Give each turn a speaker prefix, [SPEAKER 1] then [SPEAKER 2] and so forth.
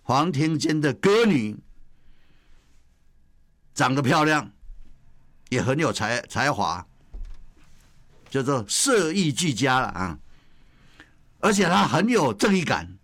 [SPEAKER 1] 黄庭坚的歌女，长得漂亮，也很有才华，叫做色艺俱佳了啊！而且她很有正义感，